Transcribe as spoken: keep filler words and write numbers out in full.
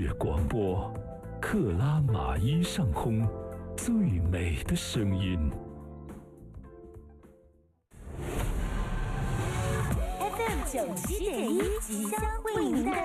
乐广播，克拉玛依上空最美的声音。 F M 九七点一，即将为您带